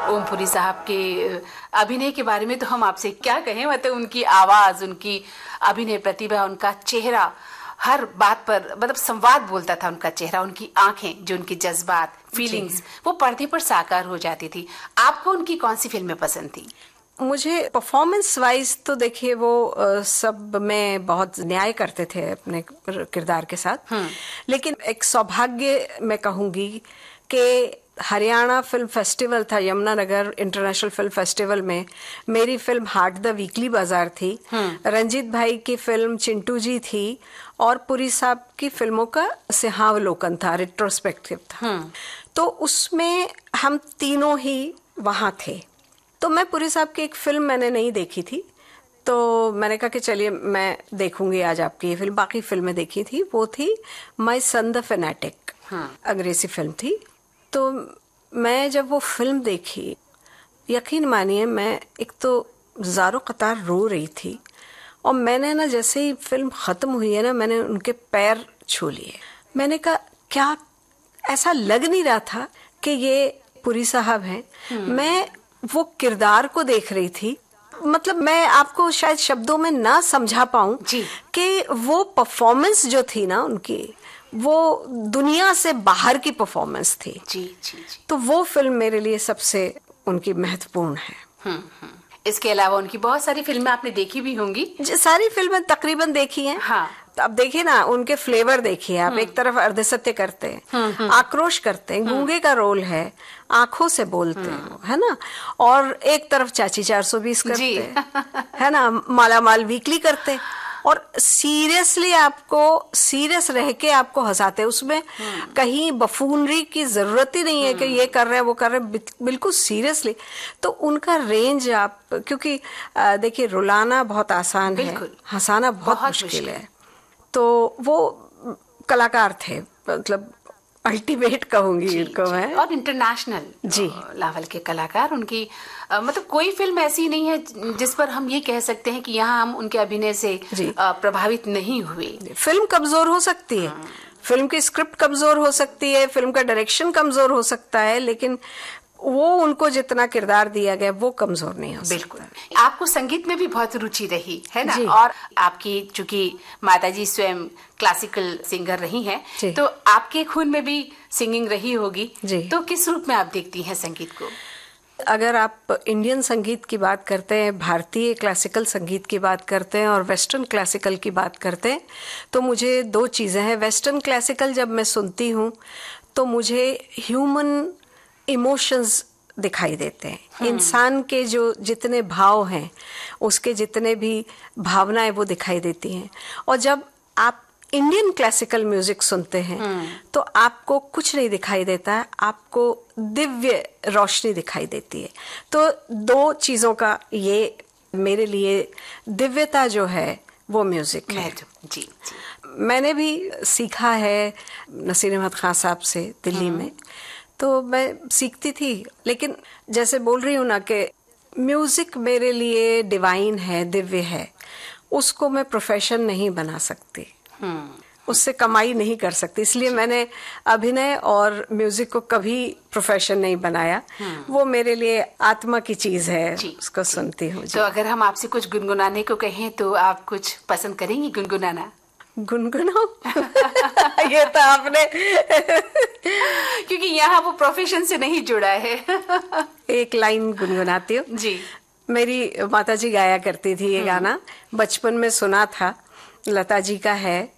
ओमपुरी साहब के अभिनय के बारे में तो हम आपसे क्या कहें, मतलब उनकी आवाज, उनकी अभिनय प्रतिभा, उनका चेहरा, हर बात पर मतलब संवाद बोलता था उनका चेहरा, उनकी आंखें, जो उनके जज्बात, फीलिंग्स वो पर्दे पर साकार हो जाती थी। आपको उनकी कौन सी फिल्में पसंद थी? मुझे परफॉर्मेंस वाइज तो देखिए वो सब में बहुत न्याय करते थे अपने किरदार के साथ, लेकिन एक सौभाग्य मैं कहूँगी कि हरियाणा फिल्म फेस्टिवल था, यमुनानगर इंटरनेशनल फिल्म फेस्टिवल में मेरी फिल्म हार्ट द वीकली बाजार थी, रंजीत भाई की फिल्म चिंटू जी थी, और पुरी साहब की फिल्मों का सिंहावलोकन था, रिट्रोस्पेक्टिव था। तो उसमें हम तीनों ही वहाँ थे। तो मैं पुरी साहब की एक फिल्म मैंने नहीं देखी थी, तो मैंने कहा कि चलिए मैं देखूंगी आज आपकी ये फिल्म। बाकी फिल्में देखी थी, वो थी माय सन द फैनेटिक, अंग्रेजी फिल्म थी। तो मैं जब वो फिल्म देखी, यकीन मानिए मैं एक तो ज़ारो कतार रो रही थी, और मैंने ना जैसे ही फिल्म ख़त्म हुई है ना, मैंने उनके पैर छू लिए। मैंने कहा क्या, ऐसा लग नहीं रहा था कि ये पुरी साहब हैं। मैं वो किरदार को देख रही थी, मतलब मैं आपको शायद शब्दों में ना समझा पाऊं कि वो परफॉर्मेंस जो थी ना उनकी, वो दुनिया से बाहर की परफॉर्मेंस थी। जी। तो वो फिल्म मेरे लिए सबसे उनकी महत्वपूर्ण है। इसके अलावा उनकी बहुत सारी फिल्में आपने देखी भी होंगी? सारी फिल्में तकरीबन देखी हैं। हाँ। अब देखिए ना, उनके फ्लेवर देखिए आप। एक तरफ अर्धसत्य करते हैं, आक्रोश करते हैं, गूंगे का रोल है, आंखों से बोलते हैं, है ना, और एक तरफ चाची 420 करते हैं, है ना, मालामाल वीकली करते हैं, और सीरियसली आपको सीरियस रह के आपको हंसाते हैं। उसमें कहीं बफूनरी की जरूरत ही नहीं है कि ये कर रहे हैं वो कर रहे हैं, बिल्कुल सीरियसली। तो उनका रेंज आप, क्योंकि देखिए रुलाना बहुत आसान है, हंसाना बहुत मुश्किल है। तो वो कलाकार थे, मतलब अल्टीमेट कहूंगी इनको मैं। और इंटरनेशनल लेवल के कलाकार। उनकी मतलब कोई फिल्म ऐसी नहीं है जिस पर हम ये कह सकते हैं कि यहाँ हम उनके अभिनय से प्रभावित नहीं हुए। फिल्म कमजोर हो सकती है, फिल्म की स्क्रिप्ट कमजोर हो सकती है, फिल्म का डायरेक्शन कमजोर हो सकता है, लेकिन वो उनको जितना किरदार दिया गया वो कमजोर नहीं हो सकता। बिल्कुल। आपको संगीत में भी बहुत रुचि रही है ना, और आपकी चूंकि माताजी स्वयं क्लासिकल सिंगर रही हैं, तो आपके खून में भी सिंगिंग रही होगी। तो किस रूप में आप देखती हैं संगीत को? अगर आप इंडियन संगीत की बात करते हैं, भारतीय क्लासिकल संगीत की बात करते हैं और वेस्टर्न क्लासिकल की बात करते हैं, तो मुझे दो चीज़ें हैं। वेस्टर्न क्लासिकल जब मैं सुनती हूँ तो मुझे ह्यूमन इमोशंस दिखाई देते हैं, इंसान के जो जितने भाव हैं, उसके जितने भी भावनाएं वो दिखाई देती हैं। और जब आप इंडियन क्लासिकल म्यूजिक सुनते हैं तो आपको कुछ नहीं दिखाई देता है, आपको दिव्य रोशनी दिखाई देती है। तो दो चीज़ों का ये मेरे लिए दिव्यता जो है वो म्यूजिक है। जी। मैंने भी सीखा है नसीर अहमद खान साहब से दिल्ली में, तो मैं सीखती थी, लेकिन जैसे बोल रही हूँ ना कि म्यूजिक मेरे लिए डिवाइन है, दिव्य है, उसको मैं प्रोफेशन नहीं बना सकती, उससे कमाई नहीं कर सकती। इसलिए मैंने अभिनय और म्यूजिक को कभी प्रोफेशन नहीं बनाया। वो मेरे लिए आत्मा की चीज है, उसको सुनती हूँ। तो अगर हम आपसे कुछ गुनगुनाने को कहें तो आप कुछ पसंद करेंगी गुनगुनाना? गुनगुनाओ ये तो आपने क्योंकि यहाँ वो प्रोफेशन से नहीं जुड़ा है। एक लाइन गुनगुनाती हूँ जी। मेरी माताजी गाया करती थी ये गाना, बचपन में सुना था, लता जी का है।